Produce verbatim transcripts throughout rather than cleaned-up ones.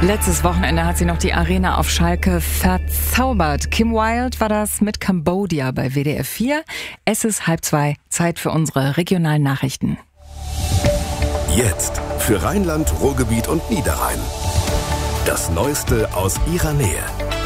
Letztes Wochenende hat sie noch die Arena auf Schalke verzaubert. Kim Wilde war das mit Cambodia bei W D R vier. Es ist halb zwei, Zeit für unsere regionalen Nachrichten. Jetzt für Rheinland, Ruhrgebiet und Niederrhein. Das Neueste aus ihrer Nähe.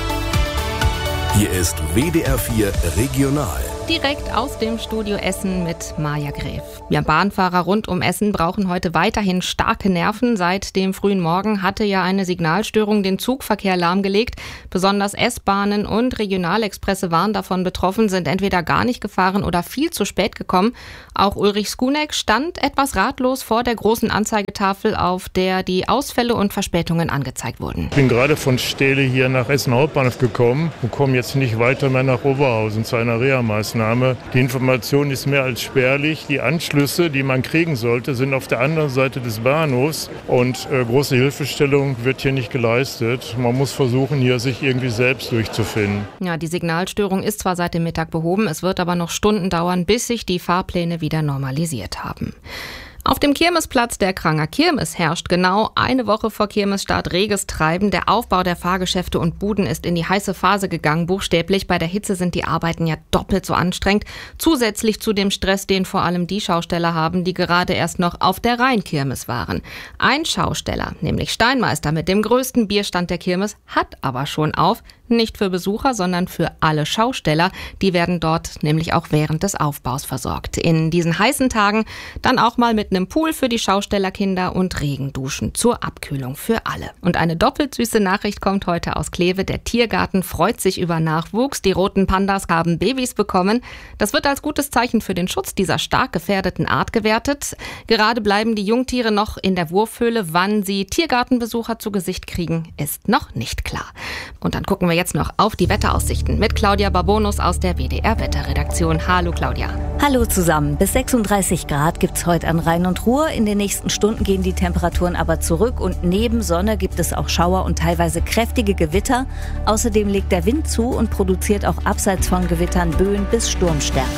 Hier ist W D R vier Regional. Direkt aus dem Studio Essen mit Maja Gräf. Ja, Bahnfahrer rund um Essen brauchen heute weiterhin starke Nerven. Seit dem frühen Morgen hatte ja eine Signalstörung den Zugverkehr lahmgelegt. Besonders S-Bahnen und Regionalexpresse waren davon betroffen, sind entweder gar nicht gefahren oder viel zu spät gekommen. Auch Ulrich Skunek stand etwas ratlos vor der großen Anzeigetafel, auf der die Ausfälle und Verspätungen angezeigt wurden. Ich bin gerade von Stehle hier nach Essen Hauptbahnhof gekommen und komme jetzt nicht weiter mehr nach Oberhausen zu einer Reha-Maßnahme. Die Information ist mehr als spärlich. Die Anschlüsse, die man kriegen sollte, sind auf der anderen Seite des Bahnhofs und äh, große Hilfestellung wird hier nicht geleistet. Man muss versuchen, hier sich irgendwie selbst durchzufinden. Ja, die Signalstörung ist zwar seit dem Mittag behoben, es wird aber noch Stunden dauern, bis sich die Fahrpläne wieder normalisiert haben. Auf dem Kirmesplatz der Kranger Kirmes herrscht genau eine Woche vor Kirmesstart reges Treiben. Der Aufbau der Fahrgeschäfte und Buden ist in die heiße Phase gegangen, buchstäblich. Bei der Hitze sind die Arbeiten ja doppelt so anstrengend. Zusätzlich zu dem Stress, den vor allem die Schausteller haben, die gerade erst noch auf der Rheinkirmes waren. Ein Schausteller, nämlich Steinmeister mit dem größten Bierstand der Kirmes, hat aber schon auf. Nicht für Besucher, sondern für alle Schausteller. Die werden dort nämlich auch während des Aufbaus versorgt. In diesen heißen Tagen dann auch mal mit einem Pool für die Schaustellerkinder und Regenduschen zur Abkühlung für alle. Und eine doppelt süße Nachricht kommt heute aus Kleve. Der Tiergarten freut sich über Nachwuchs. Die roten Pandas haben Babys bekommen. Das wird als gutes Zeichen für den Schutz dieser stark gefährdeten Art gewertet. Gerade bleiben die Jungtiere noch in der Wurfhöhle. Wann sie Tiergartenbesucher zu Gesicht kriegen, ist noch nicht klar. Und dann gucken wir jetzt noch auf die Wetteraussichten mit Claudia Babonus aus der W D R-Wetterredaktion. Hallo Claudia. Hallo zusammen. Bis sechsunddreißig Grad gibt's heute an Rhein und Ruhr. In den nächsten Stunden gehen die Temperaturen aber zurück und neben Sonne gibt es auch Schauer und teilweise kräftige Gewitter. Außerdem legt der Wind zu und produziert auch abseits von Gewittern Böen bis Sturmstärke.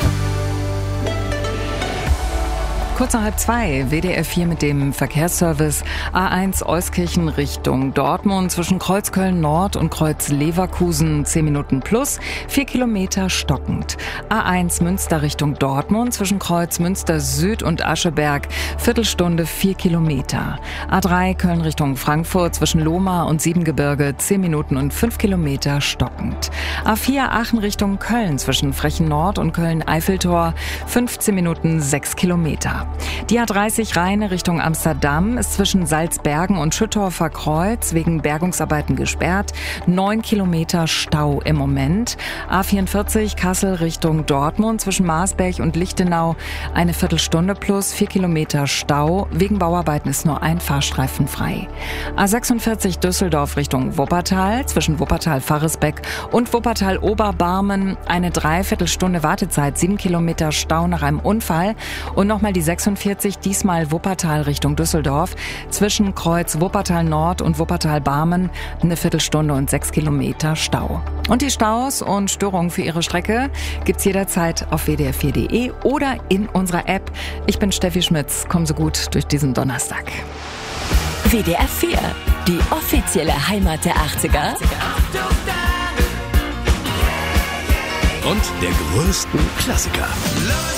Kurz nach halb zwei, W D R vier mit dem Verkehrsservice. A eins Euskirchen Richtung Dortmund zwischen Kreuzköln Nord und Kreuz Leverkusen zehn Minuten plus, vier Kilometer stockend. A eins Münster Richtung Dortmund zwischen Kreuz Münster Süd und Ascheberg, Viertelstunde vier Kilometer. A drei Köln Richtung Frankfurt zwischen Lohmar und Siebengebirge zehn Minuten und fünf Kilometer stockend. A vier Aachen Richtung Köln zwischen Frechen Nord und Köln Eiffeltor fünfzehn Minuten sechs Kilometer. Die A dreißig Rheine Richtung Amsterdam ist zwischen Salzbergen und Schüttorfer Kreuz wegen Bergungsarbeiten gesperrt. Neun Kilometer Stau im Moment. A vierundvierzig Kassel Richtung Dortmund zwischen Marsberg und Lichtenau eine Viertelstunde plus vier Kilometer Stau. Wegen Bauarbeiten ist nur ein Fahrstreifen frei. A sechsundvierzig Düsseldorf Richtung Wuppertal zwischen Wuppertal-Farresbeck und Wuppertal-Oberbarmen eine Dreiviertelstunde Wartezeit, sieben Kilometer Stau nach einem Unfall. Und nochmal die sechsundvierzig, diesmal Wuppertal Richtung Düsseldorf, zwischen Kreuz Wuppertal Nord und Wuppertal Barmen eine Viertelstunde und sechs Kilometer Stau. Und die Staus und Störungen für Ihre Strecke gibt's jederzeit auf w d r vier punkt d e oder in unserer App. Ich bin Steffi Schmitz, kommen Sie gut durch diesen Donnerstag. W D R vier, die offizielle Heimat der achtziger Und der größten Klassiker.